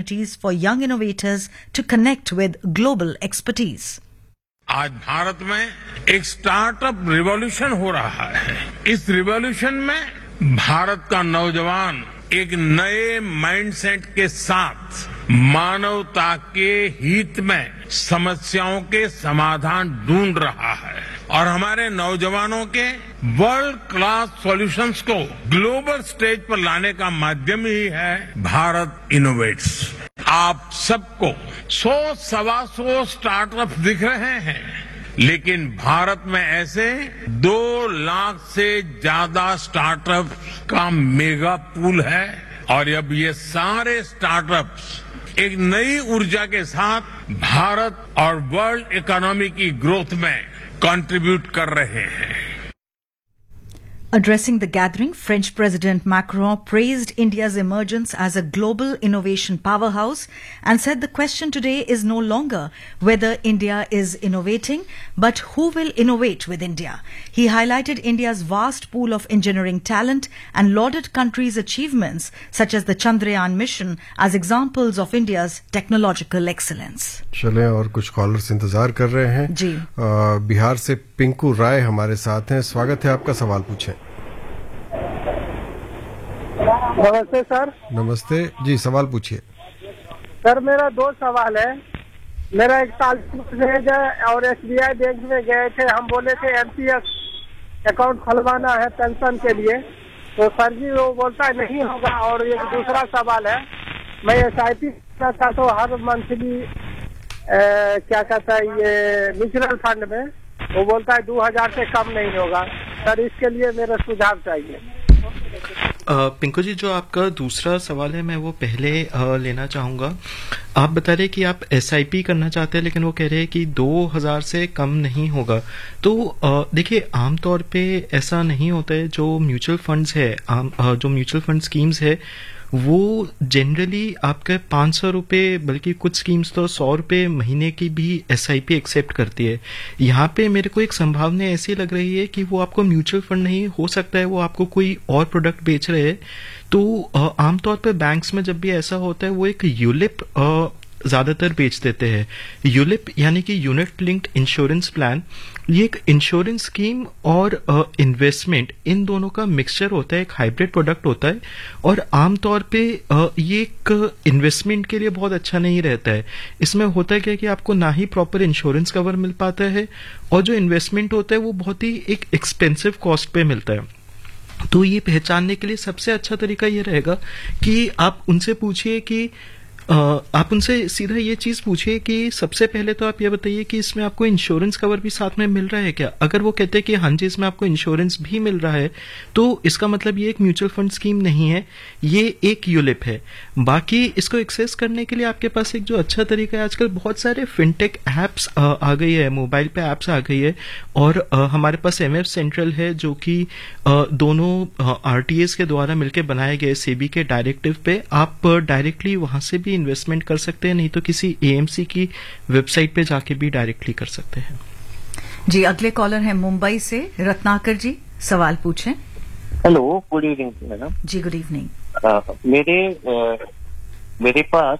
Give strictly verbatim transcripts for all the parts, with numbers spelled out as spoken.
opportunities for young innovators to connect with global expertise. आज भारत में एक स्टार्टअप रिवॉल्यूशन हो रहा है। इस रिवॉल्यूशन में भारत का नौजवान एक नए माइंडसेट के साथ मानवता के हित में समस्याओं के समाधान ढूंढ रहा है और हमारे नौजवानों के वर्ल्ड क्लास सॉल्यूशंस को ग्लोबल स्टेज पर लाने का माध्यम ही है भारत इनोवेट्स। आप सबको सौ सवा सौ स्टार्टअप दिख रहे हैं, लेकिन भारत में ऐसे दो लाख से ज्यादा स्टार्टअप का मेगा पूल है और अब ये सारे स्टार्टअप्स एक नई ऊर्जा के साथ भारत और वर्ल्ड इकोनॉमी की ग्रोथ में कंट्रीब्यूट कर रहे हैं। Addressing the gathering, French President Macron praised India's emergence as a global innovation powerhouse and said the question today is no longer whether India is innovating, but who will innovate with India. He highlighted India's vast pool of engineering talent and lauded country's achievements such as the Chandrayaan mission as examples of India's technological excellence. चले और कुछ callers इंतजार कर रहे हैं जी। आ, बिहार से पिंकू राय हमारे साथ हैं। स्वागत है आपका, सवाल पूछें। नमस्ते सर। नमस्ते जी, सवाल पूछिए। सर मेरा दो सवाल है। मेरा एक साल और एसबीआई बैंक में गए थे, हम बोले थे एमपीएस अकाउंट खुलवाना है पेंशन के लिए, तो सर जी वो बोलता है नहीं होगा। और एक दूसरा सवाल है, मैं एस आई पी करना चाहता हूँ हर मंथली क्या कहता है ये म्यूचुअल फंड में, वो बोलता है दो हजार से कम नहीं होगा। सर इसके लिए मेरा सुझाव चाहिए। पिंकू जी, जो आपका दूसरा सवाल है मैं वो पहले आ, लेना चाहूंगा। आप बता रहे कि आप एसआईपी करना चाहते हैं, लेकिन वो कह रहे हैं कि दो हजार से कम नहीं होगा। तो देखिए, आमतौर पे ऐसा नहीं होता है। जो म्यूचुअल फंड्स है, आम, आ, जो म्यूचुअल फंड स्कीम्स है, वो जनरली आपके पाँच सौ रुपये, बल्कि कुछ स्कीम्स तो सौ रुपये महीने की भी एसआईपी एक्सेप्ट करती है। यहाँ पे मेरे को एक संभावना ऐसी लग रही है कि वो आपको म्यूचुअल फंड नहीं, हो सकता है वो आपको कोई और प्रोडक्ट बेच रहे हैं। तो आमतौर पे बैंक्स में जब भी ऐसा होता है, वो एक यूलिप ज्यादातर बेच देते हैं। यूलिप यानी कि यूनिट लिंक्ड इंश्योरेंस प्लान, ये एक इंश्योरेंस स्कीम और इन्वेस्टमेंट, इन दोनों का मिक्सचर होता है, एक हाइब्रिड प्रोडक्ट होता है। और आमतौर पे uh, ये एक इन्वेस्टमेंट के लिए बहुत अच्छा नहीं रहता है। इसमें होता है क्या कि आपको ना ही प्रॉपर इंश्योरेंस कवर मिल पाता है, और जो इन्वेस्टमेंट होता है वो बहुत ही एक एक्सपेंसिव कॉस्ट पे मिलता है। तो ये पहचानने के लिए सबसे अच्छा तरीका ये रहेगा कि आप उनसे पूछिए कि Uh, आप उनसे सीधा ये चीज पूछिए कि सबसे पहले तो आप ये बताइए कि इसमें आपको इंश्योरेंस कवर भी साथ में मिल रहा है क्या। अगर वो कहते हैं कि हाँ जी इसमें आपको इंश्योरेंस भी मिल रहा है, तो इसका मतलब ये एक म्यूचुअल फंड स्कीम नहीं है, ये एक यूलिप है। बाकी इसको एक्सेस करने के लिए आपके पास एक जो अच्छा तरीका है, आजकल बहुत सारे फिनटेक एप्स आ गई है, मोबाइल पे एप्स आ गई है। और आ, हमारे पास एम एफ सेंट्रल है, जो कि दोनों आरटीएस के द्वारा मिलकर बनाए गए सेबी के डायरेक्टिव पे आप डायरेक्टली वहां से भी इन्वेस्टमेंट कर सकते हैं, नहीं तो किसी एएमसी की वेबसाइट पे जाके भी डायरेक्टली कर सकते हैं। जी, अगले कॉलर हैं मुंबई से रत्नाकर जी, सवाल पूछें। Hello, good evening madam. जी, गुड इवनिंग। मेरे आ, मेरे पास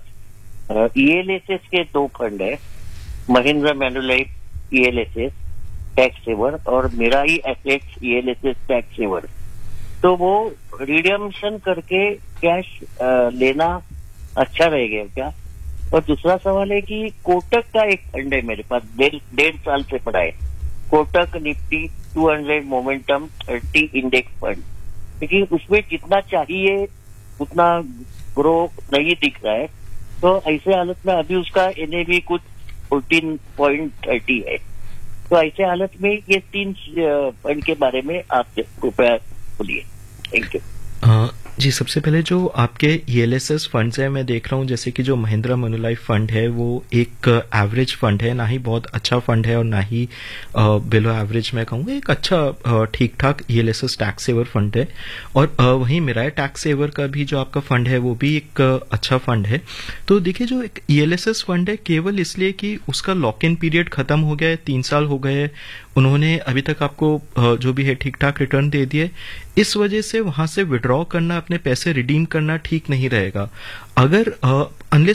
ईएलएसएस के दो फंड है, महिंद्रा मैन्युलाइफ ईएलएसएस टैक्स सेवर और मेरा ही एसेट्स ईएलएसएस टैक्स सेवर। तो वो रिडेम्पशन करके कैश आ, लेना अच्छा रहेगा क्या? और दूसरा सवाल है कि कोटक का एक फंड है मेरे पास, डेढ़ साल से पड़ा है, कोटक निफ्टी दो सौ मोमेंटम तीस इंडेक्स फंड, लेकिन उसमें जितना चाहिए उतना ग्रो नहीं दिख रहा है। तो ऐसे हालत में अभी उसका एनएवी कुछ चौदह पॉइंट तीस है। तो ऐसे हालत में ये तीन फंड के बारे में आप कृपया बोलिए। Thank you. जी, सबसे पहले जो आपके ईएलएसएस फंड्स है, मैं देख रहा हूँ जैसे कि जो महिंद्रा मैन्युलाइफ फंड है वो एक एवरेज फंड है, ना ही बहुत अच्छा फंड है और ना ही बिलो एवरेज, मैं कहूँगा एक अच्छा ठीक ठाक ईएलएसएस टैक्स सेवर फंड है। और वहीं मेरा टैक्स सेवर का भी जो आपका फंड है वो भी एक अच्छा फंड है। तो देखिए, जो एक ईएलएसएस फंड है केवल इसलिए कि उसका लॉक इन पीरियड खत्म हो गया है, तीन साल हो गए, उन्होंने अभी तक आपको जो भी है ठीक ठाक रिटर्न दे दिए, इस वजह से वहां से विड्रॉ करना, अपने पैसे रिडीम करना ठीक नहीं रहेगा। अगर अनलेस